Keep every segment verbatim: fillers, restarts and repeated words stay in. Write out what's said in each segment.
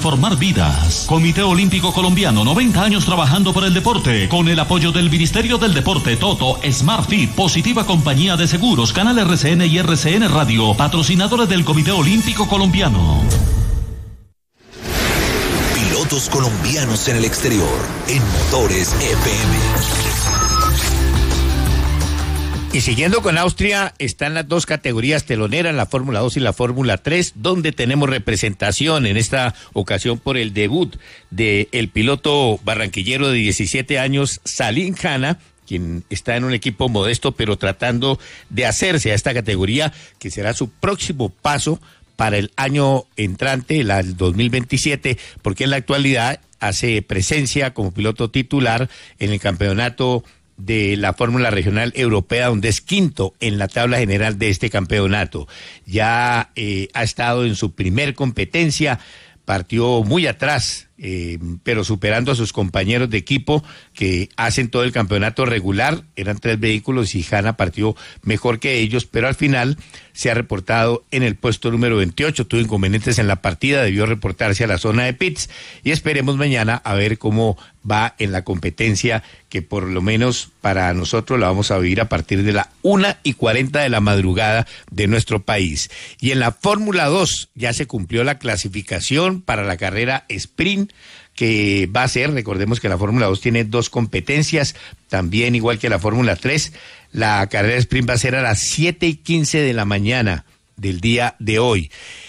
transformar vidas. Comité Olímpico Colombiano, noventa años trabajando por el deporte, con el apoyo del Ministerio del Deporte, Toto, Smart Fit, Positiva Compañía de Seguros, Canal R C N y R C N Radio, patrocinadores del Comité Olímpico Colombiano. Pilotos colombianos en el exterior, en Motores F M. Y siguiendo con Austria, están las dos categorías teloneras, la Fórmula dos y la Fórmula tres, donde tenemos representación en esta ocasión por el debut del piloto barranquillero de diecisiete años, Salim Khana, quien está en un equipo modesto, pero tratando de hacerse a esta categoría, que será su próximo paso para el año entrante, el dos mil veintisiete, porque en la actualidad hace presencia como piloto titular en el campeonato de la Fórmula Regional Europea, donde es quinto en la tabla general de este campeonato. Ya eh, ha estado en su primer competencia, partió muy atrás, eh, pero superando a sus compañeros de equipo que hacen todo el campeonato regular. Eran tres vehículos y Khana partió mejor que ellos, pero al final se ha reportado en el puesto número veintiocho. Tuvo inconvenientes en la partida, debió reportarse a la zona de pits y esperemos mañana a ver cómo va en la competencia, que por lo menos para nosotros la vamos a vivir a partir de la una y cuarenta de la madrugada de nuestro país. Y en la Fórmula dos ya se cumplió la clasificación para la carrera sprint, que va a ser, recordemos que la Fórmula dos tiene dos competencias, también igual que la Fórmula tres, la carrera sprint va a ser a las siete y quince de la mañana del día de hoy.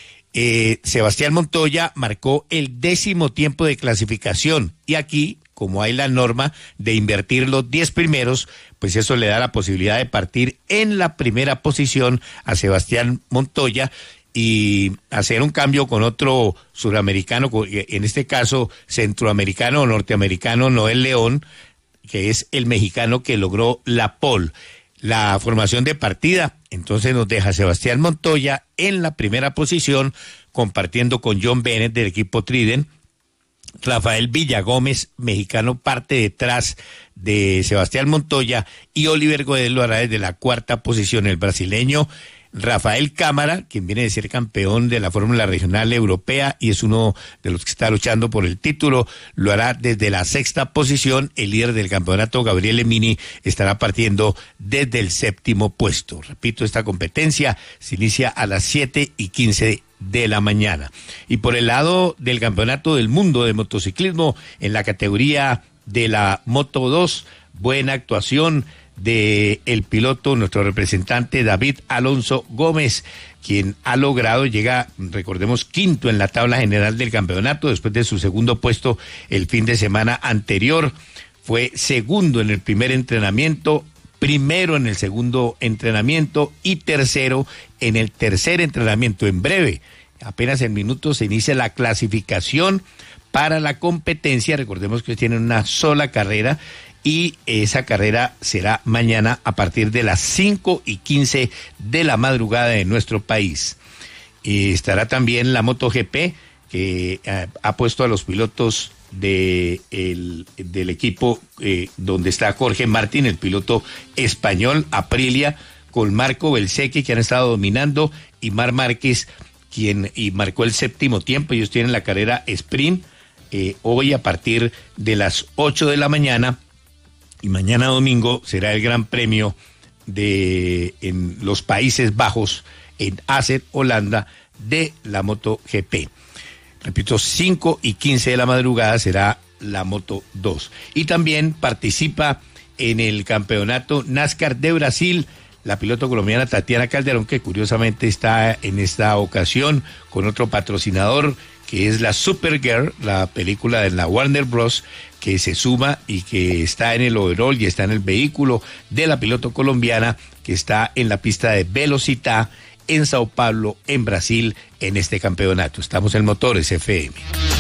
Eh, Sebastián Montoya marcó el décimo tiempo de clasificación y aquí, como hay la norma de invertir los diez primeros, pues eso le da la posibilidad de partir en la primera posición a Sebastián Montoya y hacer un cambio con otro suramericano, en este caso centroamericano o norteamericano, Noel León, que es el mexicano que logró la pole. La formación de partida, entonces nos deja Sebastián Montoya en la primera posición, compartiendo con John Bennett del equipo Trident. Rafael Villagómez, mexicano, parte detrás de Sebastián Montoya, y Oliver Godet lo hará desde la cuarta posición. El brasileño Rafael Cámara, quien viene de ser campeón de la Fórmula Regional Europea y es uno de los que está luchando por el título, lo hará desde la sexta posición. El líder del campeonato, Gabriel Emini, estará partiendo desde el séptimo puesto. Repito, esta competencia se inicia a las siete y quince de la mañana. Y por el lado del Campeonato del Mundo de Motociclismo, en la categoría de la Moto dos, buena actuación de el piloto, nuestro representante David Alonso Gómez, quien ha logrado, llega, recordemos, quinto en la tabla general del campeonato, después de su segundo puesto el fin de semana anterior. Fue segundo en el primer entrenamiento, primero en el segundo entrenamiento y tercero en el tercer entrenamiento. En breve, apenas en minutos, se inicia la clasificación para la competencia. Recordemos que tienen una sola carrera y esa carrera será mañana a partir de las cinco y quince de la madrugada de nuestro país. Y estará también la MotoGP, que eh, ha puesto a los pilotos de el, del equipo eh, donde está Jorge Martín, el piloto español, Aprilia, con Marco Belseque, que han estado dominando, y Mar Márquez, quien y marcó el séptimo tiempo. Ellos tienen la carrera sprint eh, hoy a partir de las ocho de la mañana. Y mañana domingo será el Gran Premio de en los Países Bajos, en Assen, Holanda, de la MotoGP. Repito, cinco y quince de la madrugada será la Moto dos. Y también participa en el campeonato NASCAR de Brasil la piloto colombiana Tatiana Calderón, que curiosamente está en esta ocasión con otro patrocinador, que es la Supergirl, la película de la Warner Bros., que se suma y que está en el overall y está en el vehículo de la piloto colombiana, que está en la pista de Velocità en Sao Paulo, en Brasil, en este campeonato. Estamos en Motores F M.